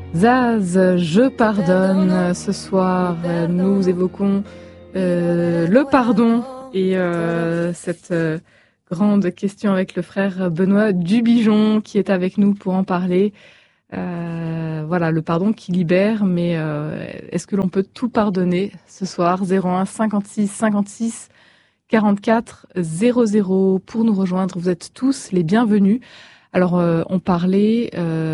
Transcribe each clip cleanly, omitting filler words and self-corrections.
Zaz, je pardonne. Ce soir, nous évoquons le pardon et cette grande question avec le frère Benoît Dubigeon qui est avec nous pour en parler. Voilà, le pardon qui libère, mais est-ce que l'on peut tout pardonner ce soir? 01 56 56 44 00 pour nous rejoindre. Vous êtes tous les bienvenus. Alors, on parlait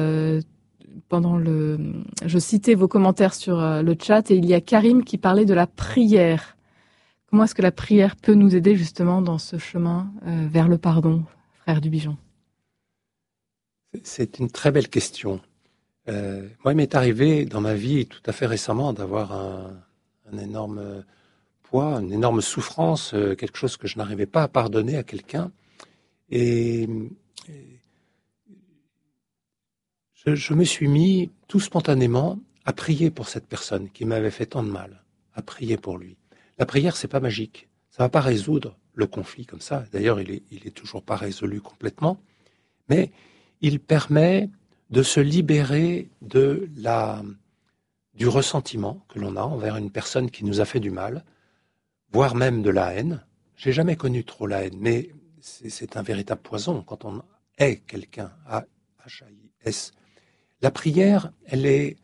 je citais vos commentaires sur le chat et il y a Karim qui parlait de la prière. Comment est-ce que la prière peut nous aider justement dans ce chemin vers le pardon, frère Dubigeon? C'est une très belle question. Moi, il m'est arrivé dans ma vie tout à fait récemment d'avoir un énorme poids, une énorme souffrance, quelque chose que je n'arrivais pas à pardonner à quelqu'un. Et je me suis mis tout spontanément à prier pour cette personne qui m'avait fait tant de mal, à prier pour lui. La prière, c'est pas magique. Ça va pas résoudre le conflit comme ça. D'ailleurs, il est toujours pas résolu complètement. Mais il permet de se libérer du ressentiment que l'on a envers une personne qui nous a fait du mal, voire même de la haine. J'ai jamais connu trop la haine, mais c'est un véritable poison quand on hait quelqu'un, H-A-I-S. La prière, elle est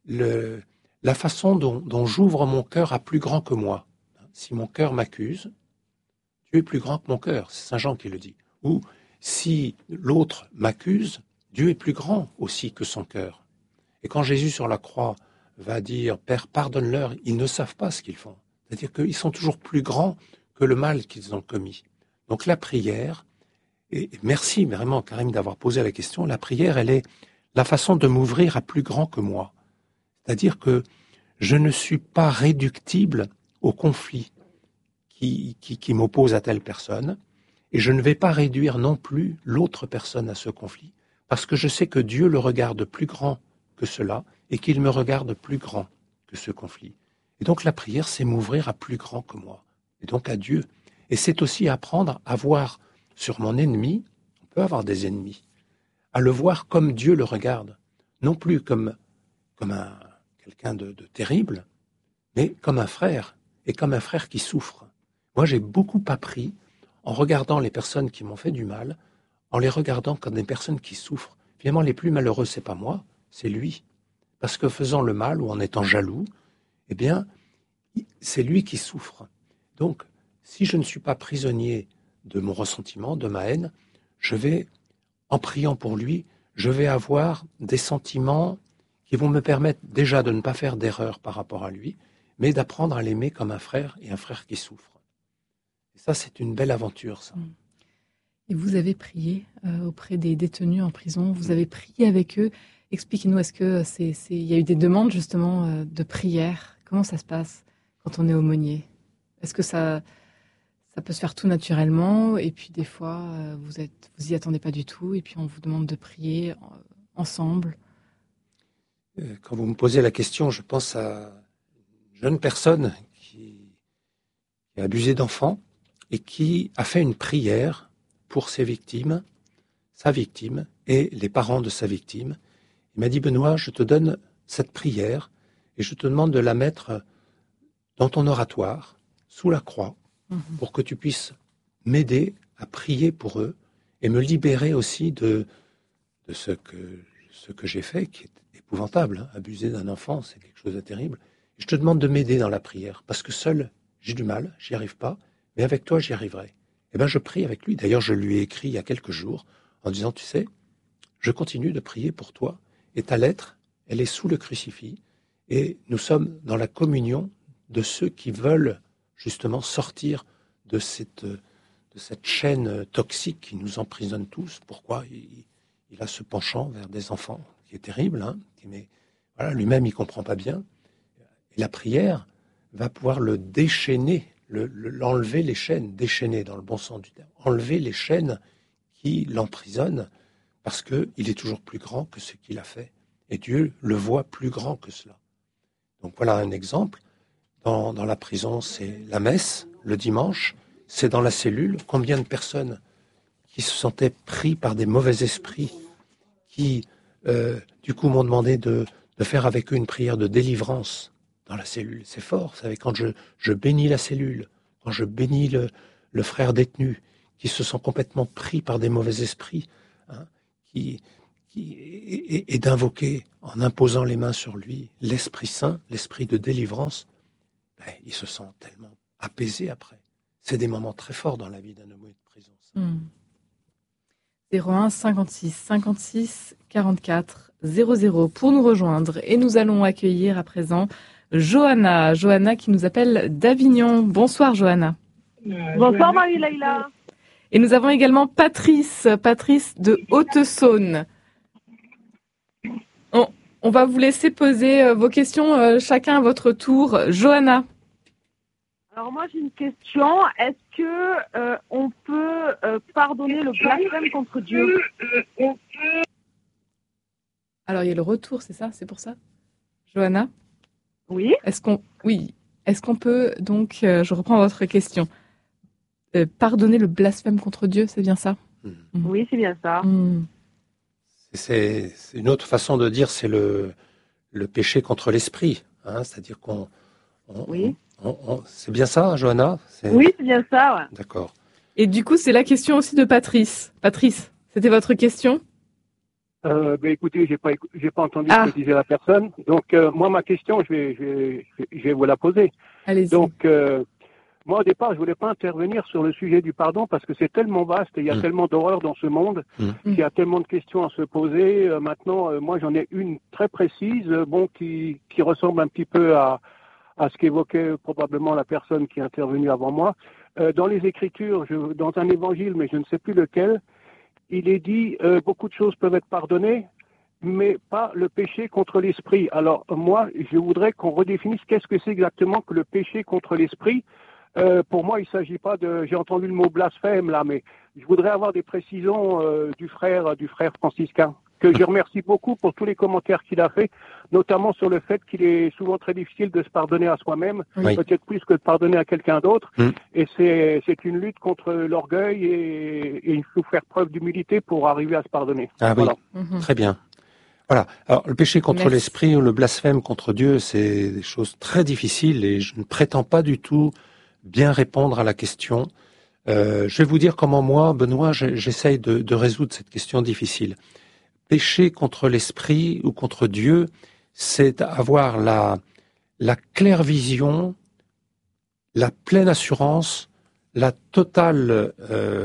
la façon dont j'ouvre mon cœur à plus grand que moi. Si mon cœur m'accuse, Dieu est plus grand que mon cœur, c'est Saint Jean qui le dit. Ou si l'autre m'accuse, Dieu est plus grand aussi que son cœur. Et quand Jésus sur la croix va dire « Père, pardonne-leur, ils ne savent pas ce qu'ils font », c'est-à-dire qu'ils sont toujours plus grands que le mal qu'ils ont commis. Donc la prière, et merci vraiment Karim d'avoir posé la question, la prière, elle est la façon de m'ouvrir à plus grand que moi. C'est-à-dire que je ne suis pas réductible au conflit qui m'oppose à telle personne, et je ne vais pas réduire non plus l'autre personne à ce conflit, parce que je sais que Dieu le regarde plus grand que cela, et qu'il me regarde plus grand que ce conflit. Et donc la prière, c'est m'ouvrir à plus grand que moi, et donc à Dieu. Et c'est aussi apprendre à voir sur mon ennemi, on peut avoir des ennemis, à le voir comme Dieu le regarde, non plus comme quelqu'un de terrible, mais comme un frère, et comme un frère qui souffre. Moi, j'ai beaucoup appris en regardant les personnes qui m'ont fait du mal, en les regardant comme des personnes qui souffrent. Finalement, les plus malheureux, c'est pas moi, c'est lui. Parce que faisant le mal ou en étant jaloux, eh bien, c'est lui qui souffre. Donc, si je ne suis pas prisonnier de mon ressentiment, de ma haine, je vais, en priant pour lui, je vais avoir des sentiments qui vont me permettre déjà de ne pas faire d'erreur par rapport à lui, mais d'apprendre à l'aimer comme un frère et un frère qui souffre. Et ça, c'est une belle aventure, ça. Et vous avez prié auprès des détenus en prison, vous avez prié avec eux. Expliquez-nous, est-ce que il y a eu des demandes justement de prière? Comment ça se passe quand on est aumônier? Est-ce que ça peut se faire tout naturellement et puis des fois vous y attendez pas du tout et puis on vous demande de prier ensemble? Quand vous me posez la question, je pense à une jeune personne qui a abusé d'enfants et qui a fait une prière pour ses victimes, sa victime et les parents de sa victime. Il m'a dit, Benoît, je te donne cette prière et je te demande de la mettre dans ton oratoire, sous la croix, pour que tu puisses m'aider à prier pour eux et me libérer aussi de ce que j'ai fait, qui est épouvantable. Hein. Abuser d'un enfant, c'est quelque chose de terrible. Et je te demande de m'aider dans la prière, parce que seul, j'ai du mal, j'y arrive pas, mais avec toi, j'y arriverai. Eh bien, je prie avec lui. D'ailleurs, je lui ai écrit il y a quelques jours en disant, tu sais, je continue de prier pour toi, et ta lettre, elle est sous le crucifix, et nous sommes dans la communion de ceux qui veulent justement sortir de cette chaîne toxique qui nous emprisonne tous. Pourquoi il a ce penchant vers des enfants qui est terrible, hein, mais voilà, lui-même il comprend pas bien. Et la prière va pouvoir le déchaîner, l'enlever les chaînes, déchaîner dans le bon sens du terme, enlever les chaînes qui l'emprisonnent parce qu'il est toujours plus grand que ce qu'il a fait. Et Dieu le voit plus grand que cela. Donc voilà un exemple. Dans la prison, c'est la messe, le dimanche, c'est dans la cellule. Combien de personnes qui se sentaient pris par des mauvais esprits, qui du coup m'ont demandé de de faire avec eux une prière de délivrance dans la cellule. C'est fort, vous savez, quand je bénis la cellule, quand je bénis le frère détenu, qui se sent complètement pris par des mauvais esprits, hein, et d'invoquer, en imposant les mains sur lui, l'Esprit Saint, l'esprit de délivrance, il se sent tellement apaisé après. C'est des moments très forts dans la vie d'un homme de prison. 01 56 56 44 00 pour nous rejoindre. Et nous allons accueillir à présent Johanna. Johanna qui nous appelle d'Avignon. Bonsoir Johanna. Bonsoir Marie-Laïla. Et nous avons également Patrice de Haute-Saône. On va vous laisser poser vos questions chacun à votre tour. Johanna. Alors moi j'ai une question. Est-ce que on peut pardonner le blasphème contre Dieu? Alors il y a le retour, c'est ça? C'est pour ça? Johanna? Oui. Est-ce qu'on peut donc, je reprends votre question, pardonner le blasphème contre Dieu, c'est bien ça? Oui, c'est bien ça. C'est une autre façon de dire, c'est le péché contre l'esprit, hein, c'est-à-dire qu'on... Oui. C'est bien ça, Johanna? Oui, c'est bien ça, ouais. D'accord. Et du coup, c'est la question aussi de Patrice. Patrice, c'était votre question? Écoutez, j'ai pas entendu ce que disait la personne. Donc, moi, ma question, je vais vous la poser. Allez-y. Donc, moi, au départ, je voulais pas intervenir sur le sujet du pardon parce que c'est tellement vaste et il y a tellement d'horreur dans ce monde qu'il y a tellement de questions à se poser. Maintenant, moi, j'en ai une très précise, qui ressemble un petit peu à ce qu'évoquait probablement la personne qui est intervenue avant moi. Dans les Écritures, dans un évangile, mais je ne sais plus lequel, il est dit beaucoup de choses peuvent être pardonnées, mais pas le péché contre l'esprit. Alors moi, je voudrais qu'on redéfinisse qu'est-ce que c'est exactement que le péché contre l'esprit. Pour moi, il ne s'agit pas de... J'ai entendu le mot blasphème là, mais je voudrais avoir des précisions du frère franciscain, que je remercie beaucoup pour tous les commentaires qu'il a fait, notamment sur le fait qu'il est souvent très difficile de se pardonner à soi-même, peut-être plus que de pardonner à quelqu'un d'autre. Et c'est une lutte contre l'orgueil et il faut faire preuve d'humilité pour arriver à se pardonner. Ah voilà. Oui, très bien. Voilà. Alors, le péché contre l'esprit ou le blasphème contre Dieu, c'est des choses très difficiles et je ne prétends pas du tout bien répondre à la question. Je vais vous dire comment moi, Benoît, j'essaye de résoudre cette question difficile. Péché contre l'esprit ou contre Dieu, c'est avoir la claire vision, la pleine assurance, la totale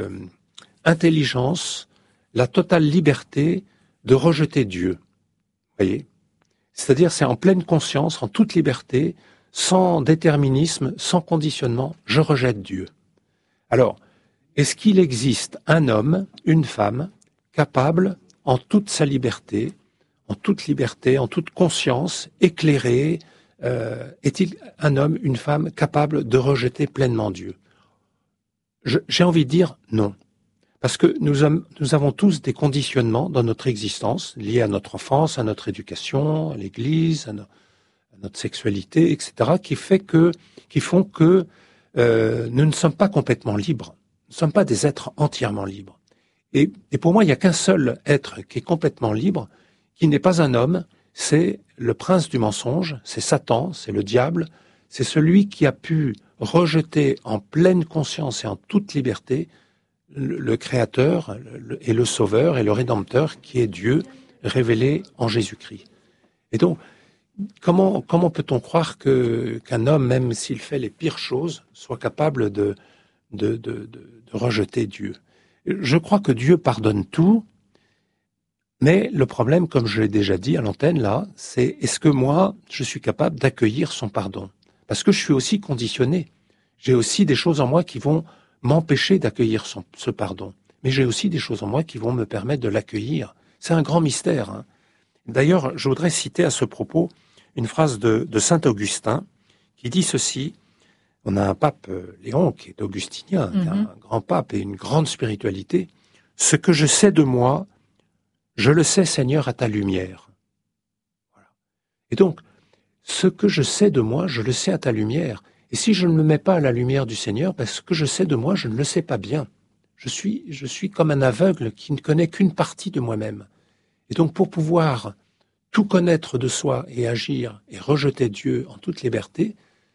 intelligence, la totale liberté de rejeter Dieu. Voyez, c'est-à-dire c'est en pleine conscience, en toute liberté, sans déterminisme, sans conditionnement, je rejette Dieu. Alors, est-ce qu'il existe un homme, une femme, capable, en toute sa liberté, en toute conscience, éclairée, est-il un homme, une femme capable de rejeter pleinement Dieu? J'ai envie de dire non. Parce que nous avons tous des conditionnements dans notre existence, liés à notre enfance, à notre éducation, à l'Église, à notre sexualité, etc., qui font que nous ne sommes pas complètement libres. Nous ne sommes pas des êtres entièrement libres. Et pour moi, il n'y a qu'un seul être qui est complètement libre, qui n'est pas un homme, c'est le prince du mensonge, c'est Satan, c'est le diable, c'est celui qui a pu rejeter en pleine conscience et en toute liberté le Créateur et le Sauveur et le Rédempteur qui est Dieu révélé en Jésus-Christ. Et donc, comment peut-on croire qu'un homme, même s'il fait les pires choses, soit capable de rejeter Dieu? Je crois que Dieu pardonne tout, mais le problème, comme je l'ai déjà dit à l'antenne là, c'est est-ce que moi, je suis capable d'accueillir son pardon? Parce que je suis aussi conditionné. J'ai aussi des choses en moi qui vont m'empêcher d'accueillir ce pardon. Mais j'ai aussi des choses en moi qui vont me permettre de l'accueillir. C'est un grand mystère. Hein. D'ailleurs, je voudrais citer à ce propos une phrase de saint Augustin qui dit ceci. On a un pape, Léon, qui est augustinien, qui est un grand pape et une grande spiritualité. « Ce que je sais de moi, je le sais, Seigneur, à ta lumière. » Voilà. Et donc, ce que je sais de moi, je le sais à ta lumière. Et si je ne me mets pas à la lumière du Seigneur, ben ce que je sais de moi, je ne le sais pas bien. Je suis comme un aveugle qui ne connaît qu'une partie de moi-même. Et donc, pour pouvoir tout connaître de soi et agir et rejeter Dieu en toute liberté,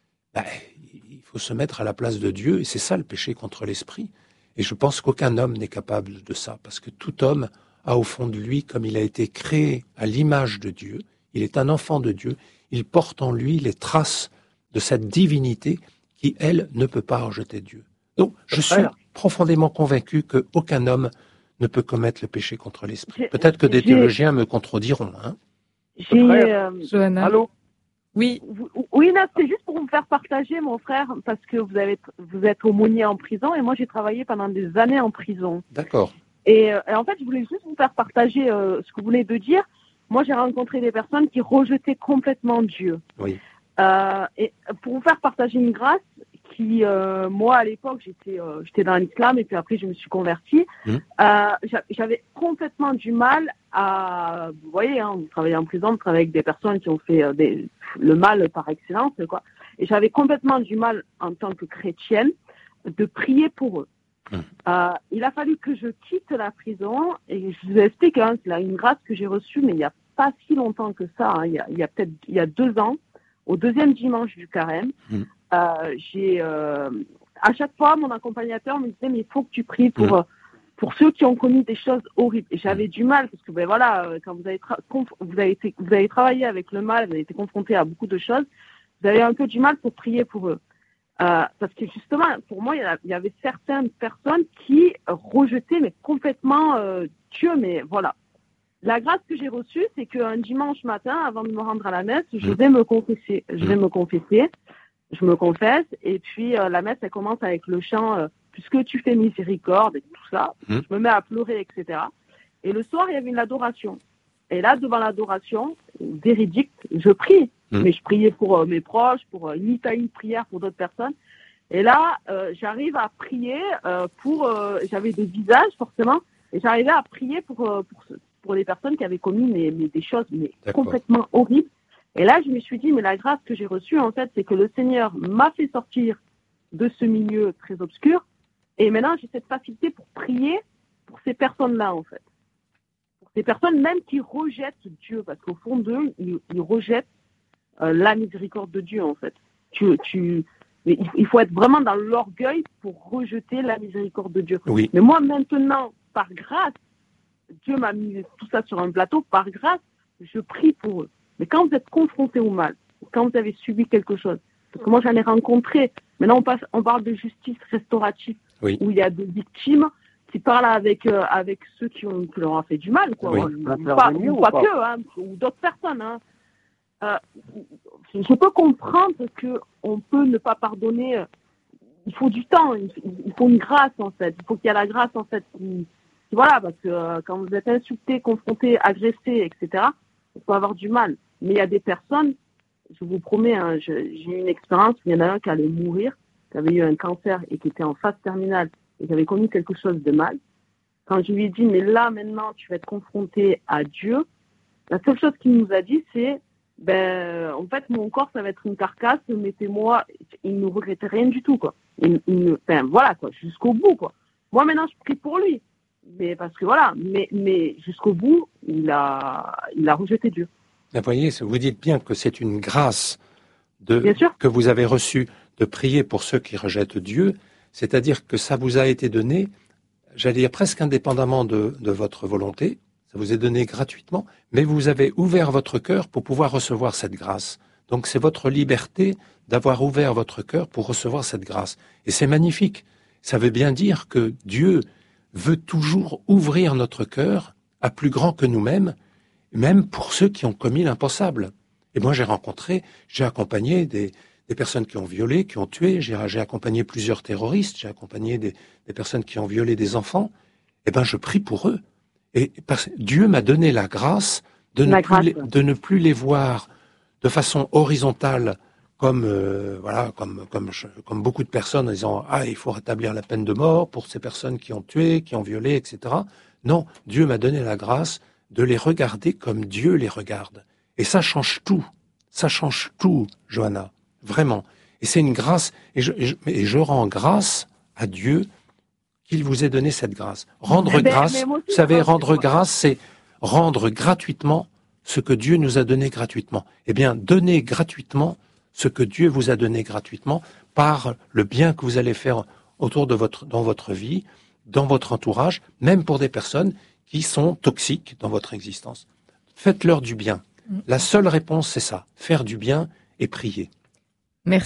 il faut se mettre à la place de Dieu, et c'est ça le péché contre l'esprit. Et je pense qu'aucun homme n'est capable de ça, parce que tout homme a au fond de lui, comme il a été créé à l'image de Dieu, il est un enfant de Dieu, il porte en lui les traces de cette divinité qui, elle, ne peut pas rejeter Dieu. Donc, je suis profondément convaincu qu'aucun homme ne peut commettre le péché contre l'esprit. Peut-être que des théologiens me contrediront. Johanna. Allô? Oui. Oui, là, c'est juste pour vous faire partager, mon frère, parce que vous êtes aumônier en prison, et moi, j'ai travaillé pendant des années en prison. D'accord. Et en fait, je voulais juste vous faire partager ce que vous venez de dire. Moi, j'ai rencontré des personnes qui rejetaient complètement Dieu. Oui. Et pour vous faire partager une grâce qui, moi, à l'époque, j'étais dans l'islam, et puis après, je me suis convertie. J'avais complètement du mal à... Vous voyez, vous travaillez en prison, vous travaillez avec des personnes qui ont fait le mal par excellence, quoi. Et j'avais complètement du mal, en tant que chrétienne, de prier pour eux. Il a fallu que je quitte la prison, et je vous explique, c'est une grâce que j'ai reçue, mais il n'y a pas si longtemps que ça, il y a 2 ans, au 2e dimanche du carême, à chaque fois, mon accompagnateur me disait, mais il faut que tu pries pour ceux qui ont commis des choses horribles. Et j'avais du mal, parce que quand vous avez travaillé avec le mal, vous avez été confronté à beaucoup de choses, vous avez un peu du mal pour prier pour eux. Parce que justement, pour moi, il y avait certaines personnes qui rejetaient mais complètement Dieu. Mais voilà, la grâce que j'ai reçue, c'est qu'un dimanche matin, avant de me rendre à la messe, je vais me confesser. Je me confesse, et puis la messe, elle commence avec le chant puisque tu fais miséricorde et tout ça. Je me mets à pleurer, etc. Et le soir, il y avait une adoration. Et là, devant l'adoration, véridique, je prie. Mais je priais pour mes proches, pour une litanie de prière pour d'autres personnes. Et là, j'arrive à prier j'avais des visages, forcément, et j'arrivais à prier pour les personnes qui avaient commis des choses complètement horribles. Et là, je me suis dit, mais la grâce que j'ai reçue, en fait, c'est que le Seigneur m'a fait sortir de ce milieu très obscur. Et maintenant, j'ai cette facilité pour prier pour ces personnes-là, en fait. Pour ces personnes même qui rejettent Dieu, parce qu'au fond d'eux, ils rejettent la miséricorde de Dieu, en fait. Il faut être vraiment dans l'orgueil pour rejeter la miséricorde de Dieu. Oui. Mais moi, maintenant, par grâce, Dieu m'a mis tout ça sur un plateau, par grâce, je prie pour eux. Mais quand vous êtes confronté au mal, quand vous avez subi quelque chose, parce que moi j'en ai rencontré, maintenant on parle de justice restaurative, où il y a des victimes qui parlent avec ceux qui leur ont fait du mal, quoi. Ou pas que, ou d'autres personnes. Je peux comprendre qu'on peut ne pas pardonner. Il faut du temps, il faut une grâce, en fait. Il faut qu'il y ait la grâce, en fait. Voilà, parce que quand vous êtes insulté, confronté, agressé, etc., il faut avoir du mal. Mais il y a des personnes, je vous promets, j'ai eu une expérience, il y en a un qui allait mourir, qui avait eu un cancer et qui était en phase terminale et qui avait commis quelque chose de mal. Quand je lui ai dit, mais là, maintenant, tu vas être confronté à Dieu, la seule chose qu'il nous a dit, c'est, en fait, mon corps, ça va être une carcasse, mettez-moi, il ne regrettait rien du tout, quoi. Voilà, quoi, jusqu'au bout, quoi. Moi, maintenant, je prie pour lui. Mais parce que voilà, mais jusqu'au bout, il a rejeté Dieu. Vous voyez, vous dites bien que c'est une grâce que vous avez reçue de prier pour ceux qui rejettent Dieu, c'est-à-dire que ça vous a été donné, j'allais dire presque indépendamment de votre volonté, ça vous est donné gratuitement, mais vous avez ouvert votre cœur pour pouvoir recevoir cette grâce. Donc c'est votre liberté d'avoir ouvert votre cœur pour recevoir cette grâce. Et c'est magnifique. Ça veut bien dire que Dieu veut toujours ouvrir notre cœur à plus grand que nous-mêmes, même pour ceux qui ont commis l'impensable. Et moi, j'ai accompagné des personnes qui ont violé, qui ont tué, j'ai accompagné plusieurs terroristes, j'ai accompagné des personnes qui ont violé des enfants. Je prie pour eux. Et Dieu m'a donné la grâce de ne plus les voir de façon horizontale, comme beaucoup de personnes en disant « il faut rétablir la peine de mort pour ces personnes qui ont tué, qui ont violé, etc. » Non, Dieu m'a donné la grâce de les regarder comme Dieu les regarde. Et ça change tout. Ça change tout, Johanna. Vraiment. Et c'est une grâce. Et je rends grâce à Dieu qu'il vous ait donné cette grâce. Rendre grâce, vous savez, rendre grâce, c'est rendre gratuitement ce que Dieu nous a donné gratuitement. Eh bien, donnez gratuitement ce que Dieu vous a donné gratuitement par le bien que vous allez faire dans votre vie, dans votre entourage, même pour des personnes qui sont toxiques dans votre existence. Faites-leur du bien. La seule réponse, c'est ça, faire du bien et prier.